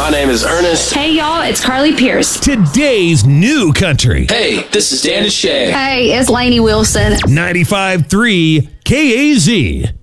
My name is Ernest. Hey, y'all, it's Carly Pierce. Today's new country. Hey, this is Dan Shay. Hey, it's Lainey Wilson. 95.3 KAZ.